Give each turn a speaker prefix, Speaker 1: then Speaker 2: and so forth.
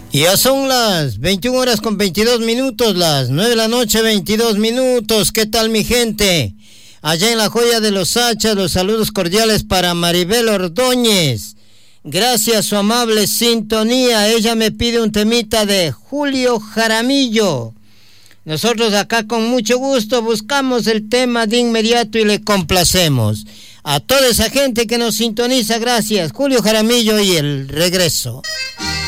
Speaker 1: Ya son las 21 horas con 22 minutos, las 9 de la noche, 22 minutos. ¿Qué tal, mi gente? Allá en la Joya de los Hachas, los saludos cordiales para Maribel Ordóñez. Gracias a su amable sintonía. Ella me pide un temita de Julio Jaramillo. Nosotros acá con mucho gusto buscamos el tema de inmediato y le complacemos. A toda esa gente que nos sintoniza, gracias. Julio Jaramillo y el regreso.